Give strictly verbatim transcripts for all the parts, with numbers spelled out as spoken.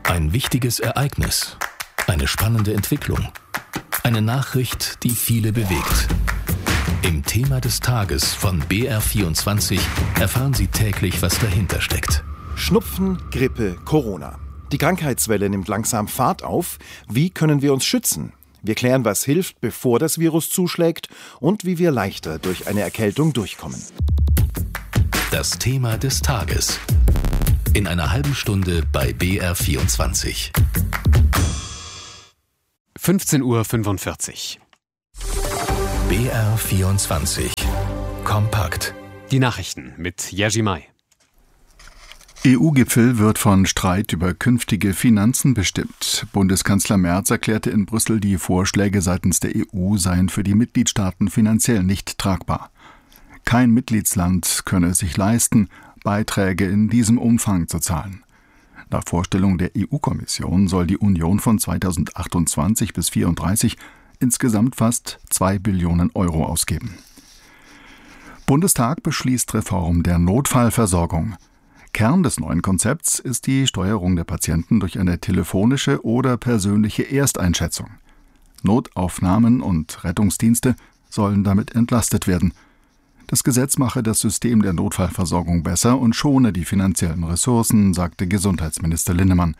Ein wichtiges Ereignis, eine spannende Entwicklung, eine Nachricht, die viele bewegt. Im Thema des Tages von B R vierundzwanzig erfahren Sie täglich, was dahinter steckt. Schnupfen, Grippe, Corona. Die Krankheitswelle nimmt langsam Fahrt auf. Wie können wir uns schützen? Wir klären, was hilft, bevor das Virus zuschlägt und wie wir leichter durch eine Erkältung durchkommen. Das Thema des Tages. In einer halben Stunde bei B R vierundzwanzig. fünfzehn Uhr fünfundvierzig. B R vierundzwanzig. Kompakt. Die Nachrichten mit Jerzy May. E U-Gipfel wird von Streit über künftige Finanzen bestimmt. Bundeskanzler Merz erklärte in Brüssel, die Vorschläge seitens der E U seien für die Mitgliedstaaten finanziell nicht tragbar. Kein Mitgliedsland könne es sich leisten, Beiträge in diesem Umfang zu zahlen. Nach Vorstellung der E U-Kommission soll die Union von zweitausendachtundzwanzig bis zweitausendvierunddreißig insgesamt fast zwei Billionen Euro ausgeben. Bundestag beschließt Reform der Notfallversorgung. Kern des neuen Konzepts ist die Steuerung der Patienten durch eine telefonische oder persönliche Ersteinschätzung. Notaufnahmen und Rettungsdienste sollen damit entlastet werden. Das Gesetz mache das System der Notfallversorgung besser und schone die finanziellen Ressourcen, sagte Gesundheitsminister Linnemann.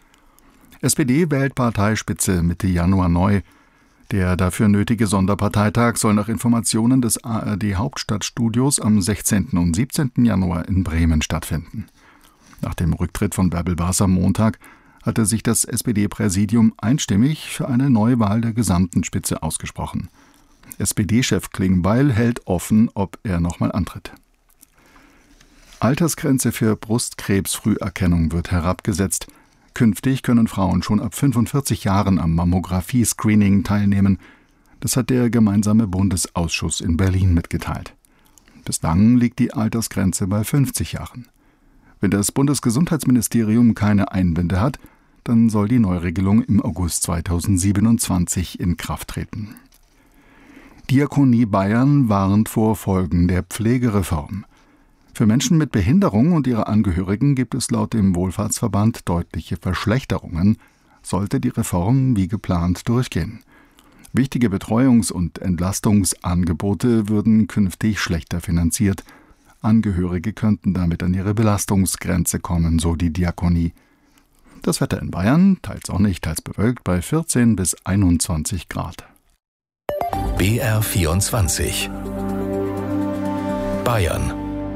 S P D wählt Parteispitze Mitte Januar neu. Der dafür nötige Sonderparteitag soll nach Informationen des A R D-Hauptstadtstudios am sechzehnten und siebzehnten Januar in Bremen stattfinden. Nach dem Rücktritt von Bärbel Baas am Montag hatte sich das S P D-Präsidium einstimmig für eine Neuwahl der gesamten Spitze ausgesprochen. S P D-Chef Klingbeil hält offen, ob er nochmal antritt. Altersgrenze für Brustkrebsfrüherkennung wird herabgesetzt. Künftig können Frauen schon ab fünfundvierzig Jahren am Mammographie-Screening teilnehmen. Das hat der gemeinsame Bundesausschuss in Berlin mitgeteilt. Bislang liegt die Altersgrenze bei fünfzig Jahren. Wenn das Bundesgesundheitsministerium keine Einwände hat, dann soll die Neuregelung im August zweitausendsiebenundzwanzig in Kraft treten. Diakonie Bayern warnt vor Folgen der Pflegereform. Für Menschen mit Behinderung und ihre Angehörigen gibt es laut dem Wohlfahrtsverband deutliche Verschlechterungen, sollte die Reform wie geplant durchgehen. Wichtige Betreuungs- und Entlastungsangebote würden künftig schlechter finanziert. Angehörige könnten damit an ihre Belastungsgrenze kommen, so die Diakonie. Das Wetter in Bayern, teils sonnig, teils bewölkt, bei vierzehn bis einundzwanzig Grad. B R vierundzwanzig. Bayern.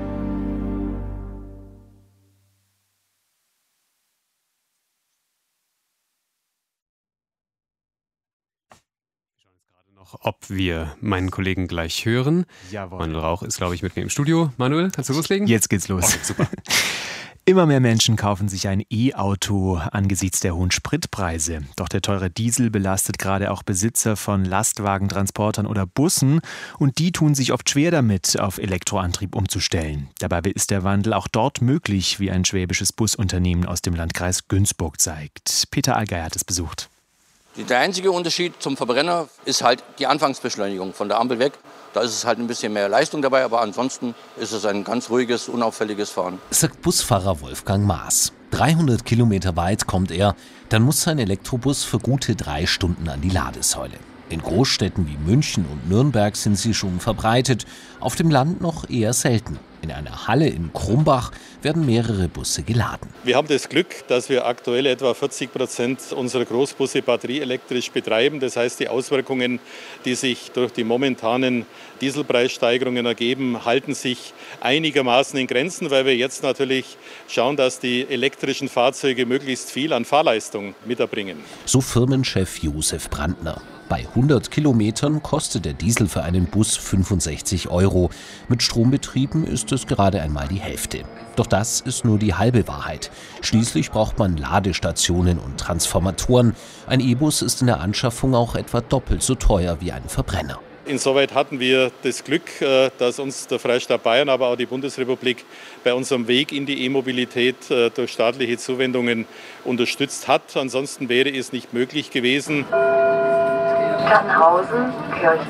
Ob wir meinen Kollegen gleich hören. Jawohl. Manuel Rauch ist, glaube ich, mit mir im Studio. Manuel, kannst du loslegen? Jetzt geht's los. Okay, super. Immer mehr Menschen kaufen sich ein E-Auto angesichts der hohen Spritpreise. Doch der teure Diesel belastet gerade auch Besitzer von Lastwagentransportern oder Bussen. Und die tun sich oft schwer damit, auf Elektroantrieb umzustellen. Dabei ist der Wandel auch dort möglich, wie ein schwäbisches Busunternehmen aus dem Landkreis Günzburg zeigt. Peter Allgeier hat es besucht. Der einzige Unterschied zum Verbrenner ist halt die Anfangsbeschleunigung von der Ampel weg. Da ist es halt ein bisschen mehr Leistung dabei, aber ansonsten ist es ein ganz ruhiges, unauffälliges Fahren. Sagt Busfahrer Wolfgang Maas. dreihundert Kilometer weit kommt er, dann muss sein Elektrobus für gute drei Stunden an die Ladesäule. In Großstädten wie München und Nürnberg sind sie schon verbreitet, auf dem Land noch eher selten. In einer Halle in Krumbach werden mehrere Busse geladen. Wir haben das Glück, dass wir aktuell etwa vierzig Prozent unserer Großbusse batterieelektrisch betreiben. Das heißt, die Auswirkungen, die sich durch die momentanen Dieselpreissteigerungen ergeben, halten sich einigermaßen in Grenzen, weil wir jetzt natürlich schauen, dass die elektrischen Fahrzeuge möglichst viel an Fahrleistung miterbringen. So Firmenchef Josef Brandner. Bei hundert Kilometern kostet der Diesel für einen Bus fünfundsechzig Euro. Mit Strombetrieben ist es gerade einmal die Hälfte. Doch das ist nur die halbe Wahrheit. Schließlich braucht man Ladestationen und Transformatoren. Ein E-Bus ist in der Anschaffung auch etwa doppelt so teuer wie ein Verbrenner. Insoweit hatten wir das Glück, dass uns der Freistaat Bayern, aber auch die Bundesrepublik bei unserem Weg in die E-Mobilität durch staatliche Zuwendungen unterstützt hat. Ansonsten wäre es nicht möglich gewesen. Tannhausen, Kirche.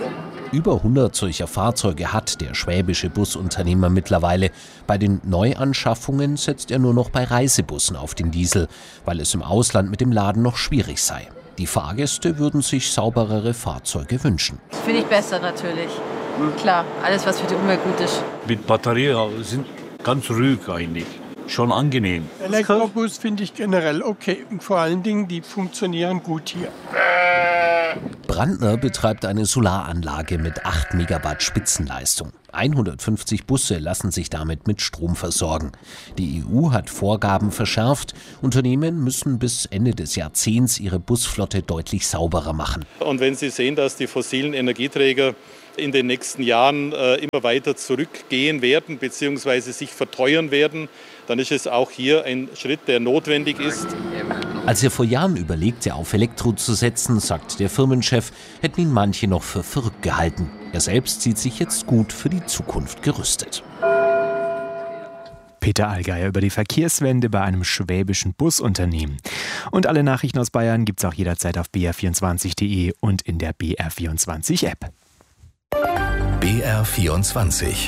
Über hundert solcher Fahrzeuge hat der schwäbische Busunternehmer mittlerweile. Bei den Neuanschaffungen setzt er nur noch bei Reisebussen auf den Diesel, weil es im Ausland mit dem Laden noch schwierig sei. Die Fahrgäste würden sich sauberere Fahrzeuge wünschen. Das finde ich besser natürlich. Klar, alles was für die Umwelt gut ist. Mit Batterie sind ganz ruhig eigentlich. Schon angenehm. Elektrobus finde ich generell okay und vor allen Dingen, die funktionieren gut hier. Brandner betreibt eine Solaranlage mit acht Megawatt Spitzenleistung. hundertfünfzig Busse lassen sich damit mit Strom versorgen. Die E U hat Vorgaben verschärft. Unternehmen müssen bis Ende des Jahrzehnts ihre Busflotte deutlich sauberer machen. Und wenn Sie sehen, dass die fossilen Energieträger in den nächsten Jahren äh, immer weiter zurückgehen werden bzw. sich verteuern werden, dann ist es auch hier ein Schritt, der notwendig ist. Als er vor Jahren überlegte, auf Elektro zu setzen, sagt der Firmenchef, hätten ihn manche noch für verrückt gehalten. Er selbst sieht sich jetzt gut für die Zukunft gerüstet. Peter Allgeier über die Verkehrswende bei einem schwäbischen Busunternehmen. Und alle Nachrichten aus Bayern gibt's auch jederzeit auf b r vierundzwanzig punkt d e und in der B R vierundzwanzig App. B R vierundzwanzig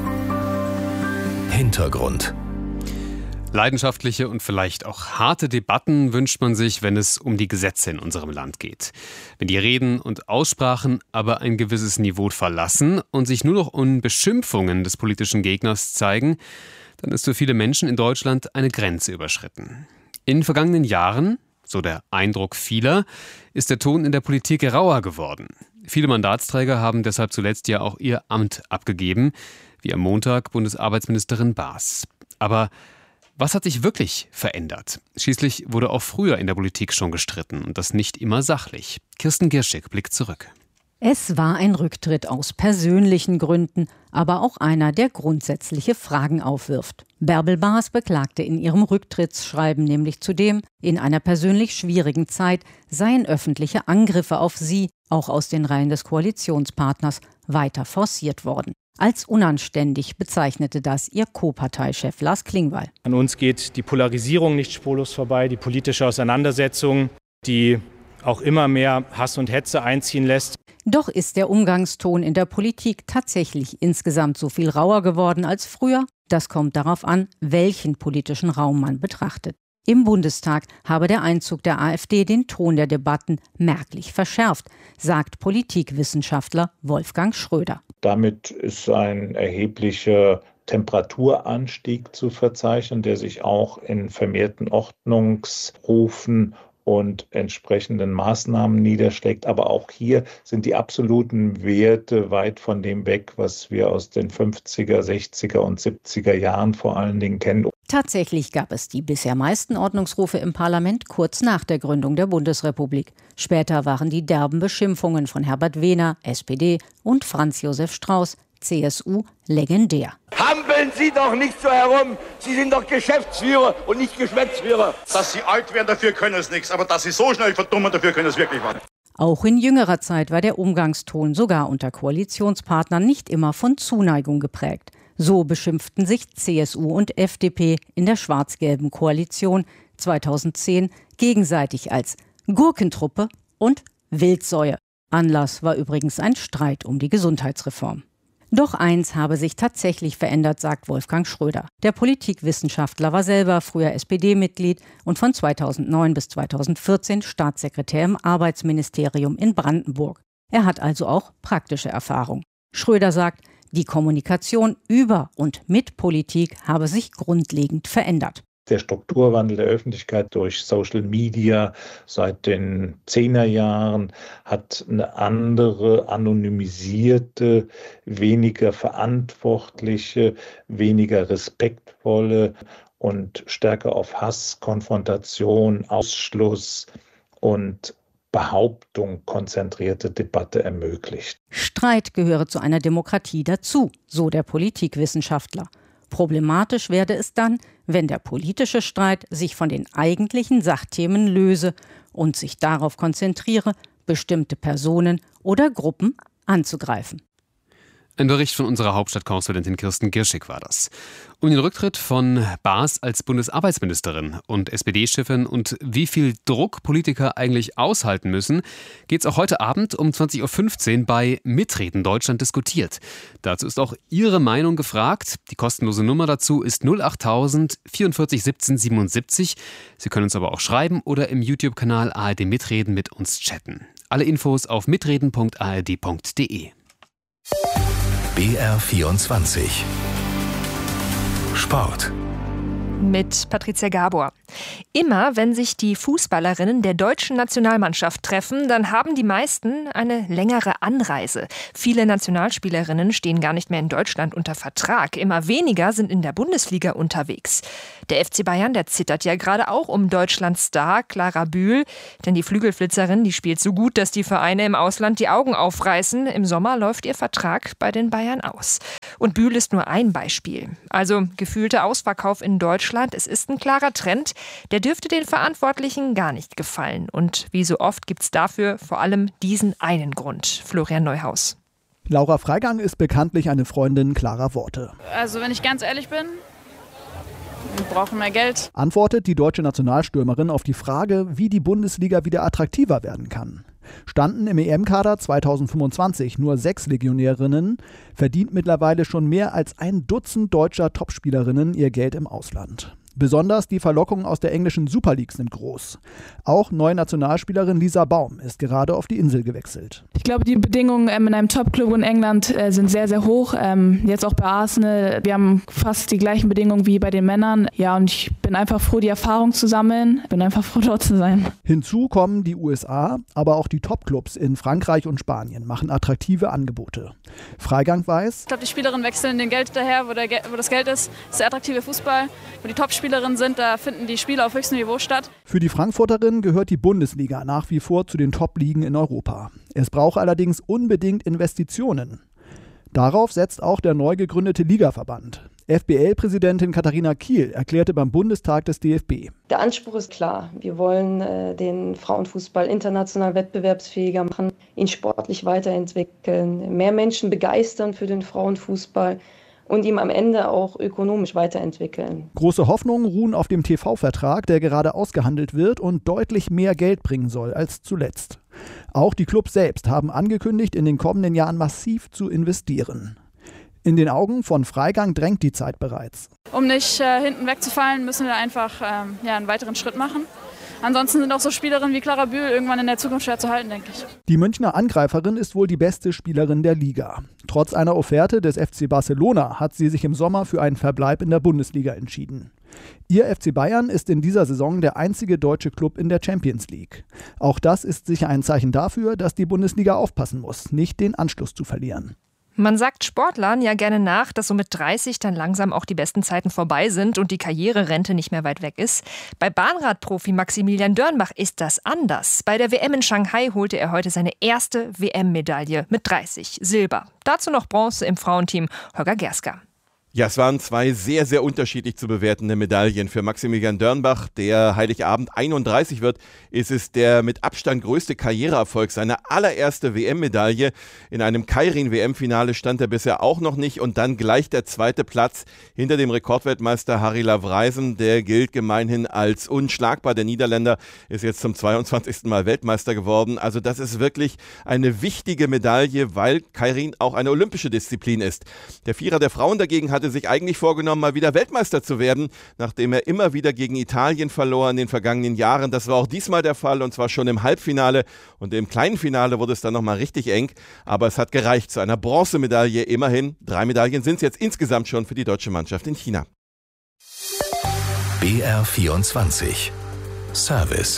Hintergrund. Leidenschaftliche und vielleicht auch harte Debatten wünscht man sich, wenn es um die Gesetze in unserem Land geht. Wenn die Reden und Aussprachen aber ein gewisses Niveau verlassen und sich nur noch um Beschimpfungen des politischen Gegners zeigen, dann ist für viele Menschen in Deutschland eine Grenze überschritten. In den vergangenen Jahren, so der Eindruck vieler, ist der Ton in der Politik rauer geworden. Viele Mandatsträger haben deshalb zuletzt ja auch ihr Amt abgegeben, wie am Montag Bundesarbeitsministerin Baas. Aber was hat sich wirklich verändert? Schließlich wurde auch früher in der Politik schon gestritten und das nicht immer sachlich. Kirsten Gierschig blickt zurück. Es war ein Rücktritt aus persönlichen Gründen, aber auch einer, der grundsätzliche Fragen aufwirft. Bärbel Baas beklagte in ihrem Rücktrittsschreiben nämlich zudem, in einer persönlich schwierigen Zeit seien öffentliche Angriffe auf sie, auch aus den Reihen des Koalitionspartners, weiter forciert worden. Als unanständig bezeichnete das ihr Co-Parteichef Lars Klingbeil. An uns geht die Polarisierung nicht spurlos vorbei, die politische Auseinandersetzung, die auch immer mehr Hass und Hetze einziehen lässt. Doch ist der Umgangston in der Politik tatsächlich insgesamt so viel rauer geworden als früher? Das kommt darauf an, welchen politischen Raum man betrachtet. Im Bundestag habe der Einzug der AfD den Ton der Debatten merklich verschärft, sagt Politikwissenschaftler Wolfgang Schröder. Damit ist ein erheblicher Temperaturanstieg zu verzeichnen, der sich auch in vermehrten Ordnungsrufen und entsprechenden Maßnahmen niederschlägt. Aber auch hier sind die absoluten Werte weit von dem weg, was wir aus den fünfziger, sechziger und siebziger Jahren vor allen Dingen kennen. Tatsächlich gab es die bisher meisten Ordnungsrufe im Parlament kurz nach der Gründung der Bundesrepublik. Später waren die derben Beschimpfungen von Herbert Wehner, S P D, und Franz Josef Strauß, C S U, legendär. Hampeln Sie doch nicht so herum. Sie sind doch Geschäftsführer und nicht Geschwätzführer. Dass Sie alt werden, dafür können es nichts. Aber dass Sie so schnell verdummen, dafür können es wirklich was. Auch in jüngerer Zeit war der Umgangston sogar unter Koalitionspartnern nicht immer von Zuneigung geprägt. So beschimpften sich C S U und F D P in der schwarz-gelben Koalition zweitausendzehn gegenseitig als Gurkentruppe und Wildsäue. Anlass war übrigens ein Streit um die Gesundheitsreform. Doch eins habe sich tatsächlich verändert, sagt Wolfgang Schröder. Der Politikwissenschaftler war selber früher S P D-Mitglied und von zweitausendneun bis zweitausendvierzehn Staatssekretär im Arbeitsministerium in Brandenburg. Er hat also auch praktische Erfahrung. Schröder sagt, die Kommunikation über und mit Politik habe sich grundlegend verändert. Der Strukturwandel der Öffentlichkeit durch Social Media seit den Zehnerjahren hat eine andere, anonymisierte, weniger verantwortliche, weniger respektvolle und stärker auf Hass, Konfrontation, Ausschluss und Behauptung konzentrierte Debatte ermöglicht. Streit gehöre zu einer Demokratie dazu, so der Politikwissenschaftler. Problematisch werde es dann, wenn der politische Streit sich von den eigentlichen Sachthemen löse und sich darauf konzentriere, bestimmte Personen oder Gruppen anzugreifen. Ein Bericht von unserer Hauptstadtkorrespondentin Kirsten Girschig war das. Um den Rücktritt von Baas als Bundesarbeitsministerin und S P D-Chefin und wie viel Druck Politiker eigentlich aushalten müssen, geht es auch heute Abend um zwanzig Uhr fünfzehn bei Mitreden Deutschland diskutiert. Dazu ist auch Ihre Meinung gefragt. Die kostenlose Nummer dazu ist null achttausend vierundvierzig siebzehn siebenundsiebzig. Sie können uns aber auch schreiben oder im YouTube-Kanal A R D Mitreden mit uns chatten. Alle Infos auf mitreden punkt a r d punkt d e. B R vierundzwanzig Sport mit Patricia Gabor. Immer wenn sich die Fußballerinnen der deutschen Nationalmannschaft treffen, dann haben die meisten eine längere Anreise. Viele Nationalspielerinnen stehen gar nicht mehr in Deutschland unter Vertrag. Immer weniger sind in der Bundesliga unterwegs. Der F C Bayern, der zittert ja gerade auch um Deutschlands Star Clara Bühl. Denn die Flügelflitzerin, die spielt so gut, dass die Vereine im Ausland die Augen aufreißen. Im Sommer läuft ihr Vertrag bei den Bayern aus. Und Bühl ist nur ein Beispiel. Also gefühlter Ausverkauf in Deutschland. Es ist ein klarer Trend. Der dürfte den Verantwortlichen gar nicht gefallen. Und wie so oft gibt es dafür vor allem diesen einen Grund. Florian Neuhaus. Laura Freigang ist bekanntlich eine Freundin klarer Worte. Also wenn ich ganz ehrlich bin, wir brauchen mehr Geld. Antwortet die deutsche Nationalstürmerin auf die Frage, wie die Bundesliga wieder attraktiver werden kann. Standen im E M-Kader zweitausendfünfundzwanzig nur sechs Legionärinnen, verdient mittlerweile schon mehr als ein Dutzend deutscher Topspielerinnen ihr Geld im Ausland. Besonders die Verlockungen aus der englischen Super League sind groß. Auch neue Nationalspielerin Lisa Baum ist gerade auf die Insel gewechselt. Ich glaube, die Bedingungen ähm, in einem Top-Club in England äh, sind sehr, sehr hoch. Ähm, jetzt auch bei Arsenal. Wir haben fast die gleichen Bedingungen wie bei den Männern. Ja, und ich bin einfach froh, die Erfahrung zu sammeln. Bin einfach froh, dort zu sein. Hinzu kommen die U S A, aber auch die Top-Clubs in Frankreich und Spanien machen attraktive Angebote. Freigang weiß: Ich glaube, die Spielerinnen wechseln den Geld daher, wo, der Ge- wo das Geld ist. Das ist der attraktive Fußball, wo die Top-Spielerinnen sind, da finden die Spiele auf höchstem Niveau statt. Für die Frankfurterin gehört die Bundesliga nach wie vor zu den Top-Ligen in Europa. Es braucht allerdings unbedingt Investitionen. Darauf setzt auch der neu gegründete Ligaverband. F B L-Präsidentin Katharina Kiel erklärte beim Bundestag des D F B: Der Anspruch ist klar. Wir wollen äh, den Frauenfußball international wettbewerbsfähiger machen, ihn sportlich weiterentwickeln, mehr Menschen begeistern für den Frauenfußball und ihm am Ende auch ökonomisch weiterentwickeln. Große Hoffnungen ruhen auf dem T V-Vertrag, der gerade ausgehandelt wird und deutlich mehr Geld bringen soll als zuletzt. Auch die Clubs selbst haben angekündigt, in den kommenden Jahren massiv zu investieren. In den Augen von Freigang drängt die Zeit bereits. Um nicht äh, hinten wegzufallen, müssen wir einfach ähm, ja, einen weiteren Schritt machen. Ansonsten sind auch so Spielerinnen wie Clara Bühl irgendwann in der Zukunft schwer zu halten, denke ich. Die Münchner Angreiferin ist wohl die beste Spielerin der Liga. Trotz einer Offerte des F C Barcelona hat sie sich im Sommer für einen Verbleib in der Bundesliga entschieden. Ihr F C Bayern ist in dieser Saison der einzige deutsche Club in der Champions League. Auch das ist sicher ein Zeichen dafür, dass die Bundesliga aufpassen muss, nicht den Anschluss zu verlieren. Man sagt Sportlern ja gerne nach, dass so mit dreißig dann langsam auch die besten Zeiten vorbei sind und die Karriererente nicht mehr weit weg ist. Bei Bahnradprofi Maximilian Dörnbach ist das anders. Bei der W M in Shanghai holte er heute seine erste W M-Medaille mit dreißig, Silber. Dazu noch Bronze im Frauenteam, Holger Gerska. Ja, es waren zwei sehr, sehr unterschiedlich zu bewertende Medaillen. Für Maximilian Dörnbach, der Heiligabend einunddreißig wird, ist es der mit Abstand größte Karriereerfolg. Seine allererste W M-Medaille. In einem Keirin-W M-Finale stand er bisher auch noch nicht. Und dann gleich der zweite Platz hinter dem Rekordweltmeister Harry Lavrijsen. Der gilt gemeinhin als unschlagbar. Der Niederländer ist jetzt zum zweiundzwanzigsten Mal Weltmeister geworden. Also das ist wirklich eine wichtige Medaille, weil Keirin auch eine olympische Disziplin ist. Der Vierer der Frauen dagegen hat sich eigentlich vorgenommen, mal wieder Weltmeister zu werden, nachdem er immer wieder gegen Italien verlor in den vergangenen Jahren. Das war auch diesmal der Fall und zwar schon im Halbfinale und im kleinen Finale wurde es dann nochmal richtig eng, aber es hat gereicht zu einer Bronzemedaille. Immerhin, drei Medaillen sind es jetzt insgesamt schon für die deutsche Mannschaft in China. B R vierundzwanzig Service.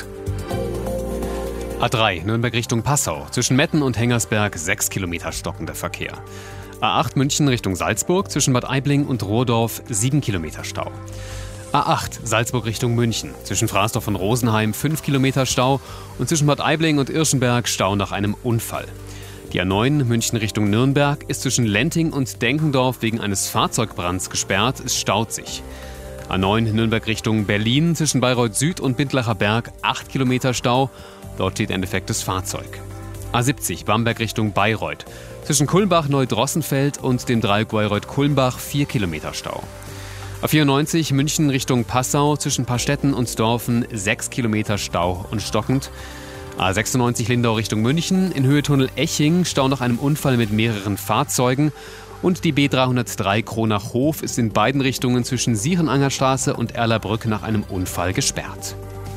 A drei, Nürnberg Richtung Passau. Zwischen Metten und Hengersberg sechs Kilometer stockender Verkehr. A acht München Richtung Salzburg, zwischen Bad Aibling und Rohrdorf sieben Kilometer Stau. A acht Salzburg Richtung München, zwischen Frasdorf und Rosenheim fünf Kilometer Stau und zwischen Bad Aibling und Irschenberg Stau nach einem Unfall. Die A neun München Richtung Nürnberg ist zwischen Lenting und Denkendorf wegen eines Fahrzeugbrands gesperrt, es staut sich. A neun Nürnberg Richtung Berlin, zwischen Bayreuth Süd und Bindlacher Berg acht Kilometer Stau, dort steht ein defektes Fahrzeug. A siebzig Bamberg Richtung Bayreuth. Zwischen Kulmbach-Neudrossenfeld und dem Dreieck Bayreuth-Kulmbach vier Kilometer Stau. A vierundneunzig München Richtung Passau zwischen Pastetten und Dorfen sechs Kilometer Stau und stockend. A sechsundneunzig Lindau Richtung München, in Höhe Tunnel Eching, Stau nach einem Unfall mit mehreren Fahrzeugen. Und die B dreihundertdrei Kronach-Hof ist in beiden Richtungen zwischen Sierenangerstraße und Erlabrück nach einem Unfall gesperrt.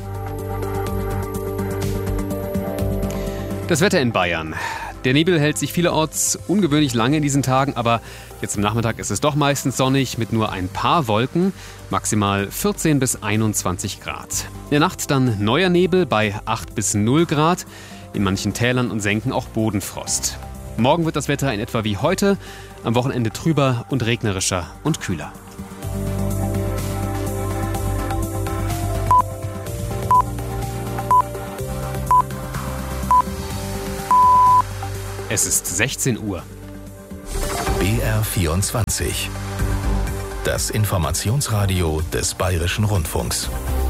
Das Wetter in Bayern. Der Nebel hält sich vielerorts ungewöhnlich lange in diesen Tagen, aber jetzt am Nachmittag ist es doch meistens sonnig mit nur ein paar Wolken, maximal vierzehn bis einundzwanzig Grad. In der Nacht dann neuer Nebel bei acht bis null Grad, in manchen Tälern und Senken auch Bodenfrost. Morgen wird das Wetter in etwa wie heute, am Wochenende trüber und regnerischer und kühler. Es ist sechzehn Uhr. B R vierundzwanzig. Das Informationsradio des Bayerischen Rundfunks.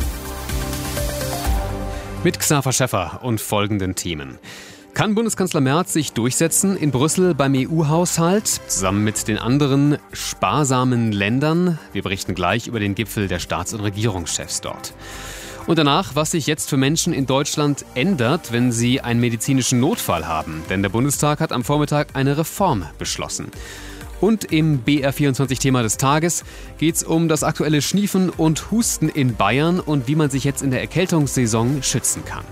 Mit Xaver Schäffer und folgenden Themen. Kann Bundeskanzler Merz sich durchsetzen in Brüssel beim E U-Haushalt, zusammen mit den anderen sparsamen Ländern? Wir berichten gleich über den Gipfel der Staats- und Regierungschefs dort. Und danach, was sich jetzt für Menschen in Deutschland ändert, wenn sie einen medizinischen Notfall haben. Denn der Bundestag hat am Vormittag eine Reform beschlossen. Und im B R vierundzwanzig-Thema des Tages geht es um das aktuelle Schniefen und Husten in Bayern und wie man sich jetzt in der Erkältungssaison schützen kann.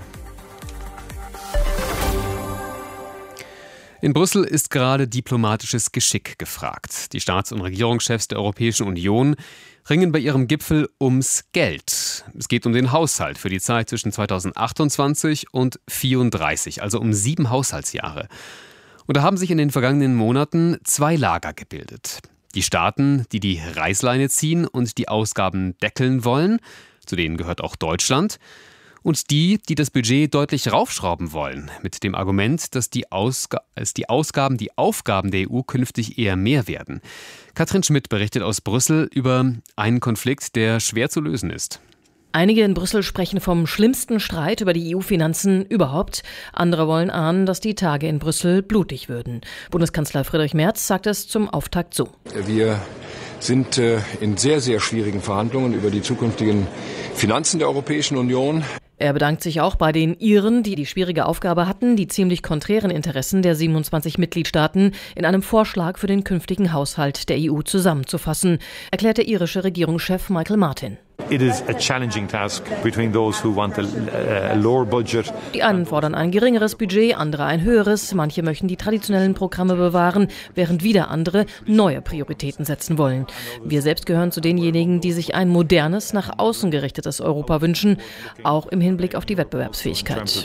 In Brüssel ist gerade diplomatisches Geschick gefragt. Die Staats- und Regierungschefs der Europäischen Union ringen bei ihrem Gipfel ums Geld. Es geht um den Haushalt für die Zeit zwischen zweitausendachtundzwanzig und vierunddreißig, also um sieben Haushaltsjahre. Und da haben sich in den vergangenen Monaten zwei Lager gebildet. Die Staaten, die die Reißleine ziehen und die Ausgaben deckeln wollen, zu denen gehört auch Deutschland. Und die, die das Budget deutlich raufschrauben wollen, mit dem Argument, dass die, Ausg- dass die Ausgaben, die Aufgaben der E U künftig eher mehr werden. Katrin Schmidt berichtet aus Brüssel über einen Konflikt, der schwer zu lösen ist. Einige in Brüssel sprechen vom schlimmsten Streit über die E U-Finanzen überhaupt. Andere wollen ahnen, dass die Tage in Brüssel blutig würden. Bundeskanzler Friedrich Merz sagt es zum Auftakt so. Wir sind äh, in sehr, sehr schwierigen Verhandlungen über die zukünftigen Finanzen der Europäischen Union. Er bedankt sich auch bei den Iren, die die schwierige Aufgabe hatten, die ziemlich konträren Interessen der siebenundzwanzig Mitgliedstaaten in einem Vorschlag für den künftigen Haushalt der E U zusammenzufassen, erklärt der irische Regierungschef Michael Martin. It is a challenging task between those who want a, a lower budget. Die einen fordern ein geringeres Budget, andere ein höheres. Manche möchten die traditionellen Programme bewahren, während wieder andere neue Prioritäten setzen wollen. Wir selbst gehören zu denjenigen, die sich ein modernes, nach außen gerichtetes Europa wünschen, auch im Hinblick auf die Wettbewerbsfähigkeit.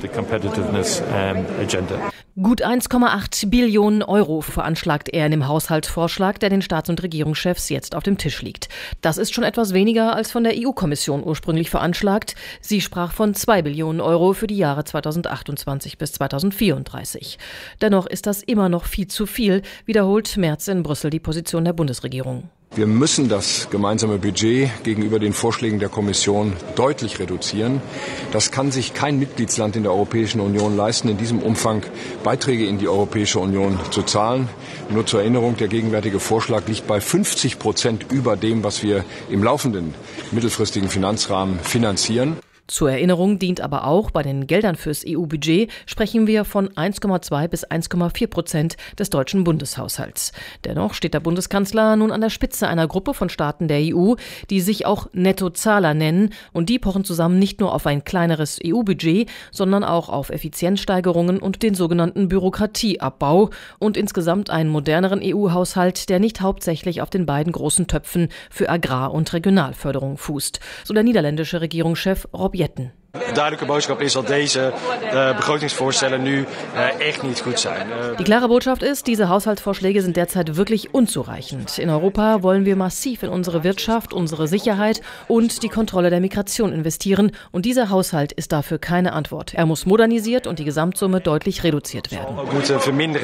Gut eins Komma acht Billionen Euro veranschlagt er in dem Haushaltsvorschlag, der den Staats- und Regierungschefs jetzt auf dem Tisch liegt. Das ist schon etwas weniger als von der E U-Kommission ursprünglich veranschlagt. Sie sprach von zwei Billionen Euro für die Jahre zweitausendachtundzwanzig bis zweitausendvierunddreißig. Dennoch ist das immer noch viel zu viel, wiederholt Merz in Brüssel die Position der Bundesregierung. Wir müssen das gemeinsame Budget gegenüber den Vorschlägen der Kommission deutlich reduzieren. Das kann sich kein Mitgliedsland in der Europäischen Union leisten, in diesem Umfang Beiträge in die Europäische Union zu zahlen. Nur zur Erinnerung, der gegenwärtige Vorschlag liegt bei fünfzig Prozent über dem, was wir im laufenden mittelfristigen Finanzrahmen finanzieren. Zur Erinnerung dient aber auch, bei den Geldern fürs E U-Budget sprechen wir von eins Komma zwei bis eins Komma vier Prozent des deutschen Bundeshaushalts. Dennoch steht der Bundeskanzler nun an der Spitze einer Gruppe von Staaten der E U, die sich auch Nettozahler nennen, und die pochen zusammen nicht nur auf ein kleineres E U-Budget, sondern auch auf Effizienzsteigerungen und den sogenannten Bürokratieabbau und insgesamt einen moderneren E U-Haushalt, der nicht hauptsächlich auf den beiden großen Töpfen für Agrar- und Regionalförderung fußt, so der niederländische Regierungschef Rob Jetten. Duidelijke boodschap is dat deze uh, begrotingsvoorstellen nu uh, echt niet goed zijn. Uh, Die klare Botschaft ist, diese Haushaltsvorschläge sind derzeit wirklich unzureichend. In Europa wollen wir massiv in unsere Wirtschaft, unsere Sicherheit und die Kontrolle der Migration investieren. Und dieser Haushalt ist dafür keine Antwort. Er muss modernisiert und die Gesamtsumme deutlich reduziert werden.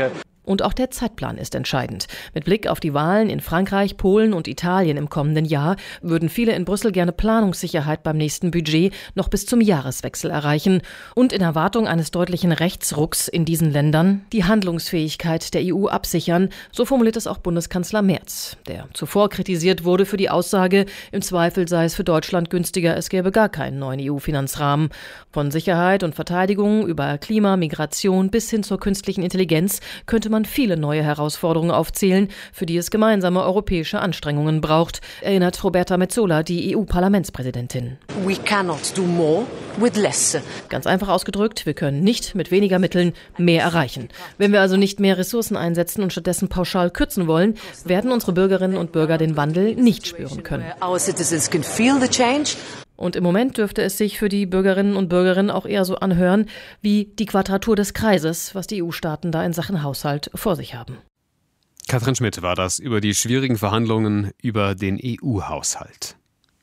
Und auch der Zeitplan ist entscheidend. Mit Blick auf die Wahlen in Frankreich, Polen und Italien im kommenden Jahr würden viele in Brüssel gerne Planungssicherheit beim nächsten Budget noch bis zum Jahreswechsel erreichen und in Erwartung eines deutlichen Rechtsrucks in diesen Ländern die Handlungsfähigkeit der E U absichern, so formuliert es auch Bundeskanzler Merz, der zuvor kritisiert wurde für die Aussage, im Zweifel sei es für Deutschland günstiger, es gäbe gar keinen neuen E U-Finanzrahmen. Von Sicherheit und Verteidigung über Klima, Migration bis hin zur künstlichen Intelligenz könnte man viele neue Herausforderungen aufzählen, für die es gemeinsame europäische Anstrengungen braucht, erinnert Roberta Metsola, die E U-Parlamentspräsidentin. We cannot do more with less. Ganz einfach ausgedrückt, wir können nicht mit weniger Mitteln mehr erreichen. Wenn wir also nicht mehr Ressourcen einsetzen und stattdessen pauschal kürzen wollen, werden unsere Bürgerinnen und Bürger den Wandel nicht spüren können. Our citizens can feel the change. Und im Moment dürfte es sich für die Bürgerinnen und Bürger auch eher so anhören wie die Quadratur des Kreises, was die E U-Staaten da in Sachen Haushalt vor sich haben. Katrin Schmidt war das über die schwierigen Verhandlungen über den E U-Haushalt.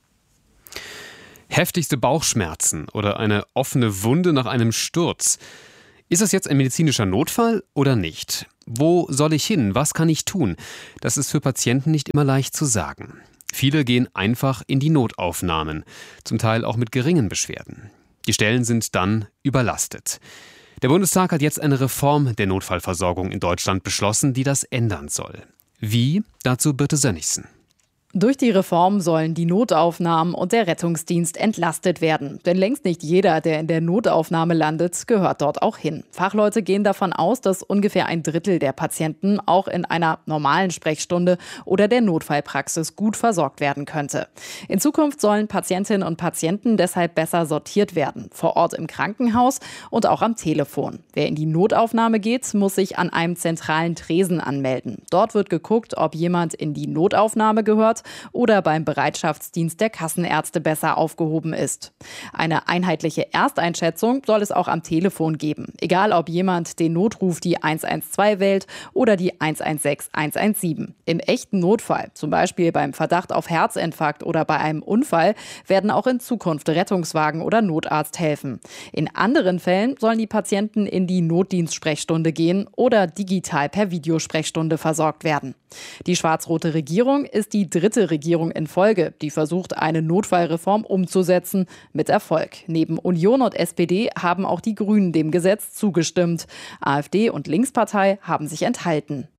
Heftigste Bauchschmerzen oder eine offene Wunde nach einem Sturz. Ist das jetzt ein medizinischer Notfall oder nicht? Wo soll ich hin? Was kann ich tun? Das ist für Patienten nicht immer leicht zu sagen. Viele gehen einfach in die Notaufnahmen, zum Teil auch mit geringen Beschwerden. Die Stellen sind dann überlastet. Der Bundestag hat jetzt eine Reform der Notfallversorgung in Deutschland beschlossen, die das ändern soll. Wie? Dazu Birte Sönnigsen. Durch die Reform sollen die Notaufnahmen und der Rettungsdienst entlastet werden. Denn längst nicht jeder, der in der Notaufnahme landet, gehört dort auch hin. Fachleute gehen davon aus, dass ungefähr ein Drittel der Patienten auch in einer normalen Sprechstunde oder der Notfallpraxis gut versorgt werden könnte. In Zukunft sollen Patientinnen und Patienten deshalb besser sortiert werden. Vor Ort im Krankenhaus und auch am Telefon. Wer in die Notaufnahme geht, muss sich an einem zentralen Tresen anmelden. Dort wird geguckt, ob jemand in die Notaufnahme gehört oder beim Bereitschaftsdienst der Kassenärzte besser aufgehoben ist. Eine einheitliche Ersteinschätzung soll es auch am Telefon geben. Egal, ob jemand den Notruf die eins eins zwei wählt oder die eins eins sechs eins eins sieben. Im echten Notfall, zum Beispiel beim Verdacht auf Herzinfarkt oder bei einem Unfall, werden auch in Zukunft Rettungswagen oder Notarzt helfen. In anderen Fällen sollen die Patienten in die Notdienstsprechstunde gehen oder digital per Videosprechstunde versorgt werden. Die schwarz-rote Regierung ist die dritte Regierung in Folge, die versucht, eine Notfallreform umzusetzen, mit Erfolg. Neben Union und S P D haben auch die Grünen dem Gesetz zugestimmt. AfD und Linkspartei haben sich enthalten.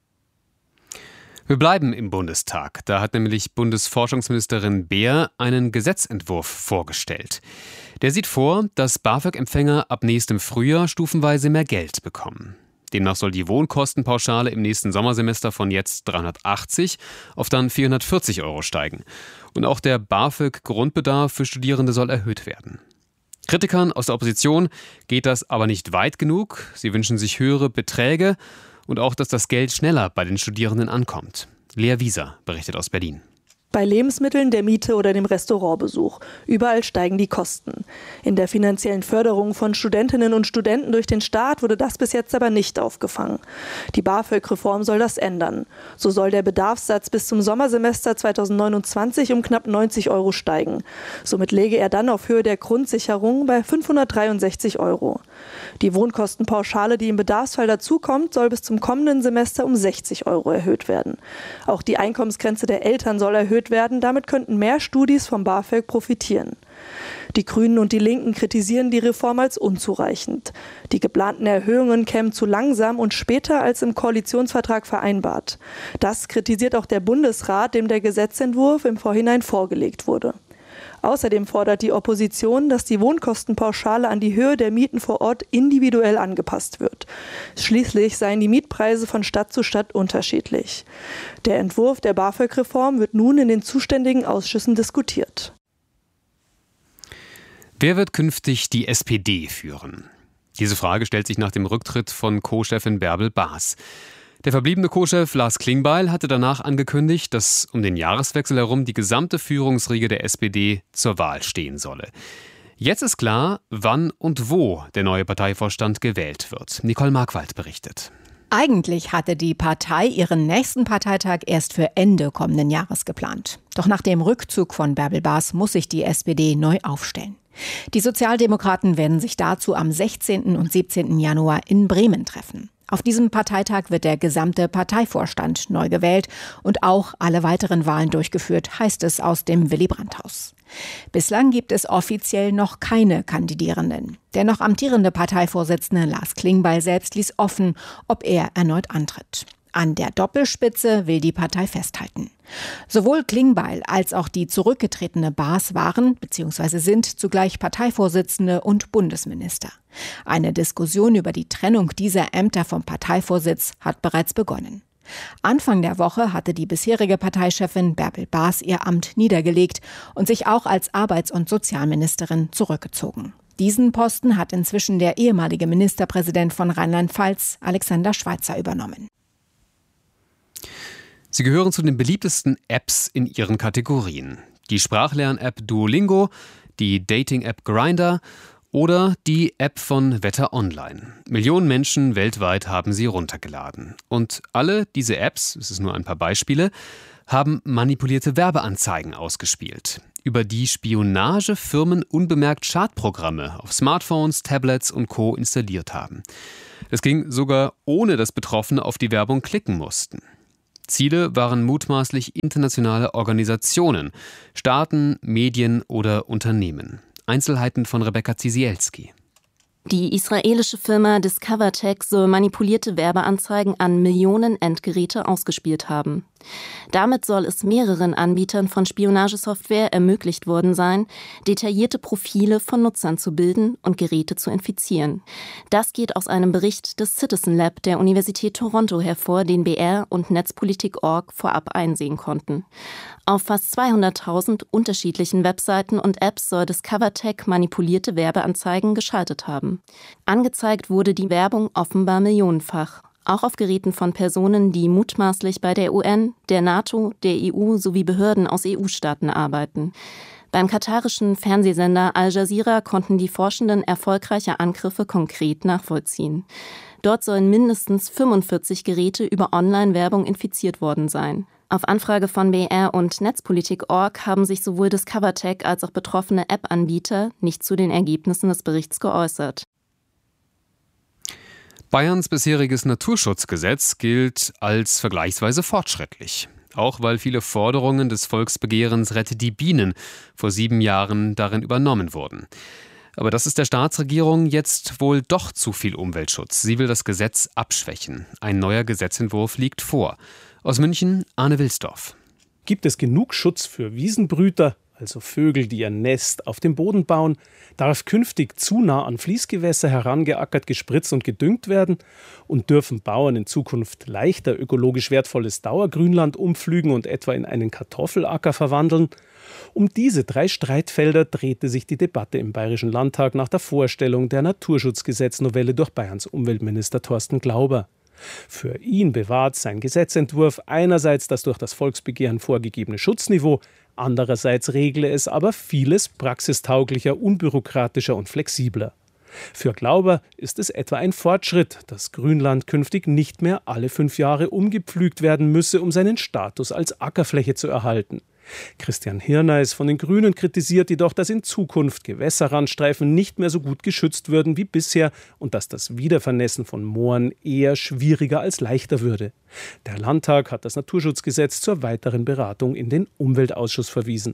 Wir bleiben im Bundestag. Da hat nämlich Bundesforschungsministerin Beer einen Gesetzentwurf vorgestellt. Der sieht vor, dass BAföG-Empfänger ab nächstem Frühjahr stufenweise mehr Geld bekommen. Demnach soll die Wohnkostenpauschale im nächsten Sommersemester von jetzt dreihundertachtzig auf dann vierhundertvierzig Euro steigen. Und auch der BAföG-Grundbedarf für Studierende soll erhöht werden. Kritikern aus der Opposition geht das aber nicht weit genug. Sie wünschen sich höhere Beträge und auch, dass das Geld schneller bei den Studierenden ankommt. Lea Wieser berichtet aus Berlin. Bei Lebensmitteln, der Miete oder dem Restaurantbesuch. Überall steigen die Kosten. In der finanziellen Förderung von Studentinnen und Studenten durch den Staat wurde das bis jetzt aber nicht aufgefangen. Die BAföG-Reform soll das ändern. So soll der Bedarfssatz bis zum Sommersemester zweitausendneunundzwanzig um knapp neunzig Euro steigen. Somit läge er dann auf Höhe der Grundsicherung bei fünfhundertdreiundsechzig Euro. Die Wohnkostenpauschale, die im Bedarfsfall dazukommt, soll bis zum kommenden Semester um sechzig Euro erhöht werden. Auch die Einkommensgrenze der Eltern soll erhöht werden. Damit könnten mehr Studis vom BAföG profitieren. Die Grünen und die Linken kritisieren die Reform als unzureichend. Die geplanten Erhöhungen kämen zu langsam und später als im Koalitionsvertrag vereinbart. Das kritisiert auch der Bundesrat, dem der Gesetzentwurf im Vorhinein vorgelegt wurde. Außerdem fordert die Opposition, dass die Wohnkostenpauschale an die Höhe der Mieten vor Ort individuell angepasst wird. Schließlich seien die Mietpreise von Stadt zu Stadt unterschiedlich. Der Entwurf der BAföG-Reform wird nun in den zuständigen Ausschüssen diskutiert. Wer wird künftig die S P D führen? Diese Frage stellt sich nach dem Rücktritt von Co-Chefin Bärbel Baas. Der verbliebene Co-Chef Lars Klingbeil hatte danach angekündigt, dass um den Jahreswechsel herum die gesamte Führungsriege der S P D zur Wahl stehen solle. Jetzt ist klar, wann und wo der neue Parteivorstand gewählt wird. Nicole Markwald berichtet. Eigentlich hatte die Partei ihren nächsten Parteitag erst für Ende kommenden Jahres geplant. Doch nach dem Rückzug von Bärbel Baas muss sich die S P D neu aufstellen. Die Sozialdemokraten werden sich dazu am sechzehnten und siebzehnten Januar in Bremen treffen. Auf diesem Parteitag wird der gesamte Parteivorstand neu gewählt und auch alle weiteren Wahlen durchgeführt, heißt es aus dem Willy-Brandt-Haus. Bislang gibt es offiziell noch keine Kandidierenden. Der noch amtierende Parteivorsitzende Lars Klingbeil selbst ließ offen, ob er erneut antritt. An der Doppelspitze will die Partei festhalten. Sowohl Klingbeil als auch die zurückgetretene Baas waren bzw. sind zugleich Parteivorsitzende und Bundesminister. Eine Diskussion über die Trennung dieser Ämter vom Parteivorsitz hat bereits begonnen. Anfang der Woche hatte die bisherige Parteichefin Bärbel Baas ihr Amt niedergelegt und sich auch als Arbeits- und Sozialministerin zurückgezogen. Diesen Posten hat inzwischen der ehemalige Ministerpräsident von Rheinland-Pfalz, Alexander Schweitzer, übernommen. Sie gehören zu den beliebtesten Apps in ihren Kategorien. Die Sprachlern-App Duolingo, die Dating-App Grindr oder die App von Wetter Online. Millionen Menschen weltweit haben sie runtergeladen. Und alle diese Apps, es ist nur ein paar Beispiele, haben manipulierte Werbeanzeigen ausgespielt, über die Spionagefirmen unbemerkt Schadprogramme auf Smartphones, Tablets und Co. installiert haben. Das ging sogar ohne, dass Betroffene auf die Werbung klicken mussten. Ziele waren mutmaßlich internationale Organisationen, Staaten, Medien oder Unternehmen. Einzelheiten von Rebecca Zisielski. Die israelische Firma DiscoverTech soll manipulierte Werbeanzeigen an Millionen Endgeräte ausgespielt haben. Damit soll es mehreren Anbietern von Spionagesoftware ermöglicht worden sein, detaillierte Profile von Nutzern zu bilden und Geräte zu infizieren. Das geht aus einem Bericht des Citizen Lab der Universität Toronto hervor, den B R und Netzpolitik Punkt org vorab einsehen konnten. Auf fast zweihunderttausend unterschiedlichen Webseiten und Apps soll DiscoverTech manipulierte Werbeanzeigen geschaltet haben. Angezeigt wurde die Werbung offenbar millionenfach. Auch auf Geräten von Personen, die mutmaßlich bei der U N, der NATO, der E U sowie Behörden aus E U-Staaten arbeiten. Beim katarischen Fernsehsender Al Jazeera konnten die Forschenden erfolgreiche Angriffe konkret nachvollziehen. Dort sollen mindestens fünfundvierzig Geräte über Online-Werbung infiziert worden sein. Auf Anfrage von B R und Netzpolitik Punkt org haben sich sowohl DiscoverTech als auch betroffene App-Anbieter nicht zu den Ergebnissen des Berichts geäußert. Bayerns bisheriges Naturschutzgesetz gilt als vergleichsweise fortschrittlich. Auch weil viele Forderungen des Volksbegehrens Rette die Bienen vor sieben Jahren darin übernommen wurden. Aber das ist der Staatsregierung jetzt wohl doch zu viel Umweltschutz. Sie will das Gesetz abschwächen. Ein neuer Gesetzentwurf liegt vor. Aus München, Arne Wilsdorf. Gibt es genug Schutz für Wiesenbrüter, also Vögel, die ihr Nest auf dem Boden bauen? Darf künftig zu nah an Fließgewässer herangeackert, gespritzt und gedüngt werden? Und dürfen Bauern in Zukunft leichter ökologisch wertvolles Dauergrünland umpflügen und etwa in einen Kartoffelacker verwandeln? Um diese drei Streitfelder drehte sich die Debatte im Bayerischen Landtag nach der Vorstellung der Naturschutzgesetznovelle durch Bayerns Umweltminister Thorsten Glauber. Für ihn bewahrt sein Gesetzentwurf einerseits das durch das Volksbegehren vorgegebene Schutzniveau, andererseits regle es aber vieles praxistauglicher, unbürokratischer und flexibler. Für Glauber ist es etwa ein Fortschritt, dass Grünland künftig nicht mehr alle fünf Jahre umgepflügt werden müsse, um seinen Status als Ackerfläche zu erhalten. Christian Hirneis von den Grünen kritisiert jedoch, dass in Zukunft Gewässerrandstreifen nicht mehr so gut geschützt würden wie bisher und dass das Wiedervernässen von Mooren eher schwieriger als leichter würde. Der Landtag hat das Naturschutzgesetz zur weiteren Beratung in den Umweltausschuss verwiesen.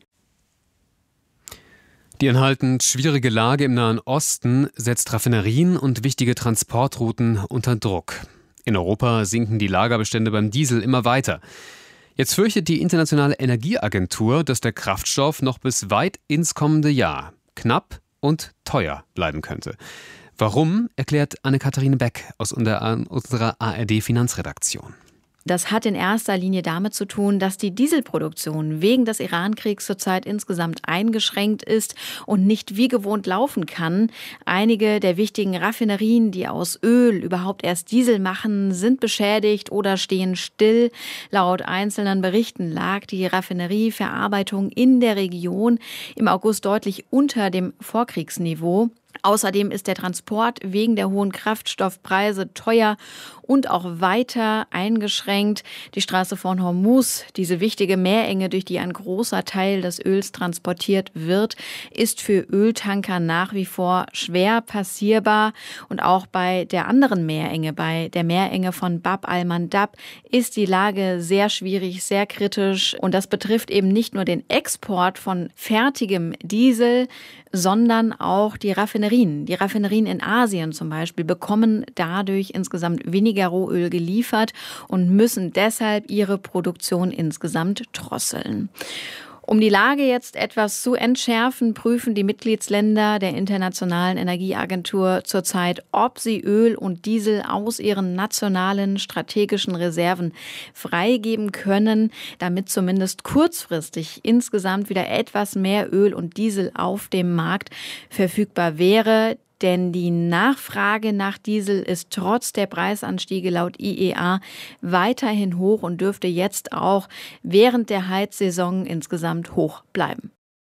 Die anhaltend schwierige Lage im Nahen Osten setzt Raffinerien und wichtige Transportrouten unter Druck. In Europa sinken die Lagerbestände beim Diesel immer weiter. Jetzt fürchtet die Internationale Energieagentur, dass der Kraftstoff noch bis weit ins kommende Jahr knapp und teuer bleiben könnte. Warum, erklärt Anne-Katharine Beck aus unserer A R D-Finanzredaktion. Das hat in erster Linie damit zu tun, dass die Dieselproduktion wegen des Iran-Kriegs zurzeit insgesamt eingeschränkt ist und nicht wie gewohnt laufen kann. Einige der wichtigen Raffinerien, die aus Öl überhaupt erst Diesel machen, sind beschädigt oder stehen still. Laut einzelnen Berichten lag die Raffinerieverarbeitung in der Region im August deutlich unter dem Vorkriegsniveau. Außerdem ist der Transport wegen der hohen Kraftstoffpreise teuer und auch weiter eingeschränkt. Die Straße von Hormuz, diese wichtige Meerenge, durch die ein großer Teil des Öls transportiert wird, ist für Öltanker nach wie vor schwer passierbar. Und auch bei der anderen Meerenge, bei der Meerenge von Bab al-Mandab, ist die Lage sehr schwierig, sehr kritisch. Und das betrifft eben nicht nur den Export von fertigem Diesel, sondern auch die Raffinerien. Die Raffinerien in Asien zum Beispiel bekommen dadurch insgesamt weniger Rohöl geliefert und müssen deshalb ihre Produktion insgesamt drosseln. Um die Lage jetzt etwas zu entschärfen, prüfen die Mitgliedsländer der Internationalen Energieagentur zurzeit, ob sie Öl und Diesel aus ihren nationalen strategischen Reserven freigeben können, damit zumindest kurzfristig insgesamt wieder etwas mehr Öl und Diesel auf dem Markt verfügbar wäre. Denn die Nachfrage nach Diesel ist trotz der Preisanstiege laut I E A weiterhin hoch und dürfte jetzt auch während der Heizsaison insgesamt hoch bleiben.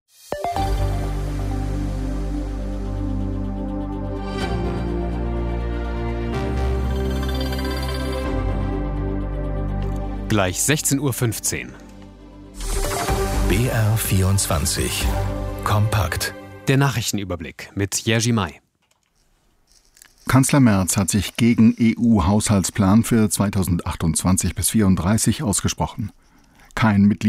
Gleich sechzehn Uhr fünfzehn. B R vierundzwanzig. Kompakt. Der Nachrichtenüberblick mit Jerzy May. Kanzler Merz hat sich gegen E U-Haushaltsplan für zweitausendachtundzwanzig bis vierunddreißig ausgesprochen. Kein Mitglied